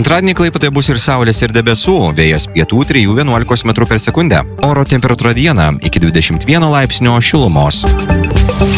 Antradienį Klaipėdoje bus ir saulės, ir debesų, vėjas pietų 3–11 m/s. Oro temperatūra dieną iki 21 laipsnio šilumos.